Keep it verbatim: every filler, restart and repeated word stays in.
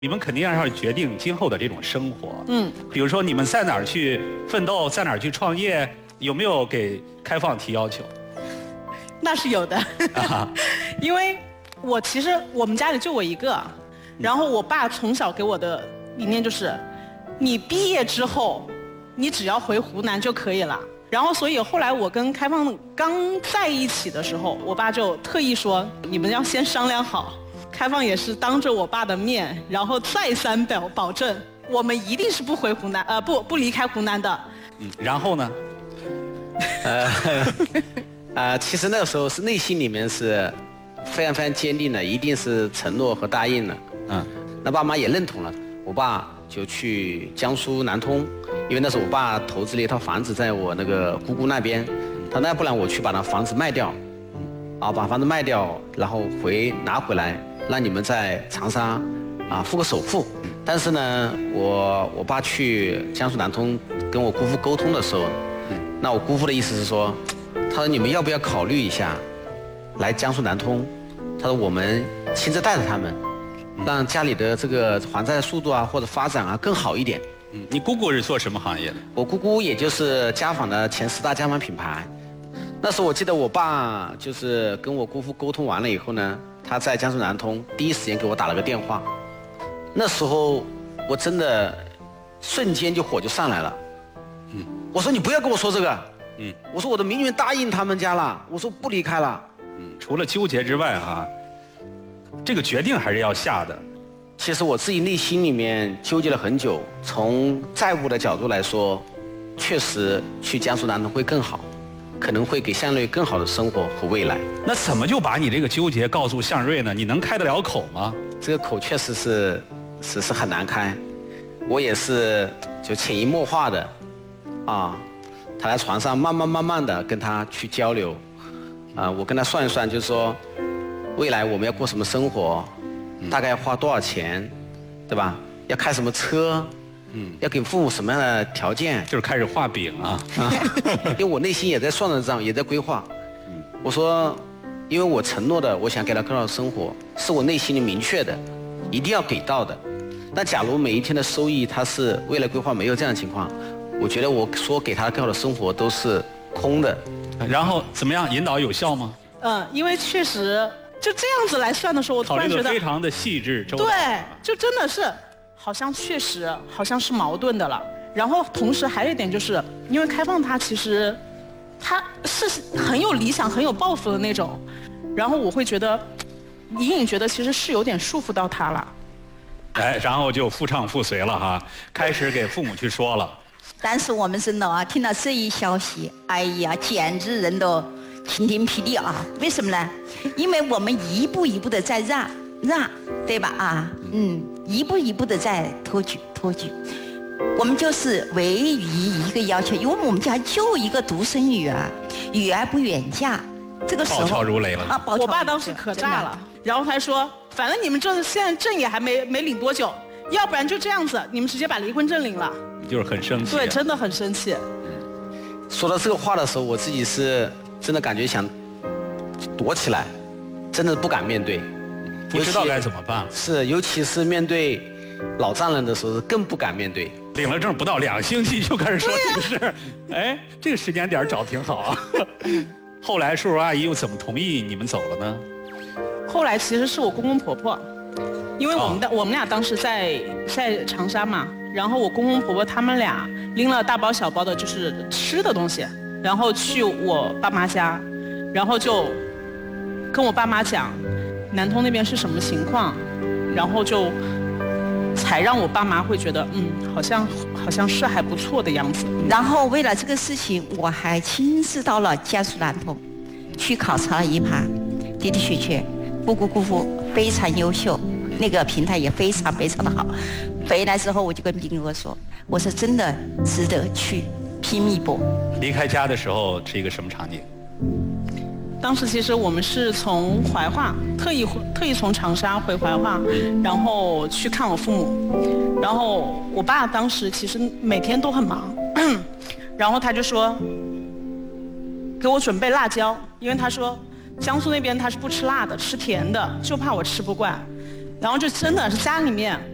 你们肯定要决定今后的这种生活。 嗯， 比如说你们在哪儿去奋斗，在哪儿去创业，有没有给开放提要求？ 那是有的， 啊、 因为我其实我们家里就我一个，然后我爸从小给我的理念就是，你毕业之后，你只要回湖南就可以了。然后所以后来我跟开放刚在一起的时候，我爸就特意说，你们要先商量好。开放也是当着我爸的面，然后再三保保证，我们一定是不回湖南，呃，不不离开湖南的。 嗯，然后呢？ 呃，呃，其实那个时候是内心里面是非常非常坚定的，一定是承诺和答应了。嗯，那爸妈也认同了，我爸就去江苏南通，因为那时候我爸投资了一套房子在我那个姑姑那边，他那不然我去把那房子卖掉，啊，把房子卖掉，然后回拿回来。让你们在长沙啊付个首付，但是呢，我我爸去江苏南通跟我姑父沟通的时候，那我姑父的意思是说，他说你们要不要考虑一下来江苏南通？他说我们亲自带着他们，让家里的这个还债速度啊或者发展啊更好一点。 嗯，你姑姑是做什么行业的？ 我姑姑也就是家纺的前十大家纺品牌。那时候我记得我爸就是跟我姑父沟通完了以后呢。他在江苏南通第一时间给我打了个电话，那时候我真的瞬间就火就上来了。嗯，我说你不要跟我说这个。嗯，我说我都明明答应他们家了，我说不离开了。 嗯，除了纠结之外哈，这个决定还是要下的。 其实我自己内心里面纠结了很久，从债务的角度来说，确实去江苏南通会更好。可能会给向瑞更好的生活和未来。 那怎么就把你这个纠结告诉向瑞呢？你能开得了口吗？ 这个口确实是是是很难开，我也是就潜移默化的，啊，他在床上慢慢慢慢的跟他去交流，啊，我跟他算一算，就是说未来我们要过什么生活，大概要花多少钱，对吧？要开什么车？嗯，要给父母什么样的条件？ 就是开始画饼啊！啊， 因为我内心也在算着账，也在规划。嗯，我说，因为我承诺的，我想给他更好的生活，是我内心里明确的，一定要给到的。但假如每一天的收益，它是未来规划没有这样的情况，我觉得我说给他更好的生活都是空的。 然后怎么样？引导有效吗？ 嗯，因为确实就这样子来算的时候，我突然觉得考虑的非常的细致周到。 对，就真的是。好像确实好像是矛盾的了，然后同时还有一点就是，因为开放他其实他是很有理想、很有抱负的那种，然后我会觉得隐隐觉得其实是有点束缚到他了。 哎，然后就夫唱妇随了哈，开始给父母去说了。 当时我们是啊，听到这一消息，哎呀，简直人都晴天霹雳啊！为什么呢？因为我们一步一步的在让让，对吧？啊，嗯。一步一步的在托举托举，我们就是唯一一个要求，因为我们家就一个独生女儿，女儿不远嫁，这个时候暴跳如雷了啊！我爸当时可炸了，然后他说，反正你们这现在证也还没没领多久，要不然就这样子，你们直接把离婚证领了。 就是很生气、啊。 对，真的很生气。 说到这个话的时候，我自己是真的感觉想躲起来，真的不敢面对。 不知道该怎么办， 是尤其是面对老丈人的时候，更不敢面对。 领了证不到两星期就开始说这个事儿，哎，这个时间点找挺好啊。后来叔叔阿姨又怎么同意你们走了呢？ 后来其实是我公公婆婆，因为我们的、哦、我们俩当时在在长沙嘛，然后我公公婆婆他们俩拎了大包小包的就是吃的东西，然后去我爸妈家，然后就跟我爸妈讲。南通那边是什么情况，然后就才让我爸妈会觉得，嗯，好像好像是还不错的样子。 然后为了这个事情，我还亲自到了江苏南通，去考察了一盘，的的确确，姑姑姑父非常优秀，那个平台也非常非常的好。回来之后，我就跟斌哥说，我说真的值得去拼一波。 离开家的时候是一个什么场景？ 当时其实我们是从怀化特意特意从长沙回怀化，然后去看我父母。然后我爸当时其实每天都很忙，然后他就说给我准备辣椒，因为他说江苏那边他是不吃辣的，吃甜的，就怕我吃不惯。然后就真的是家里面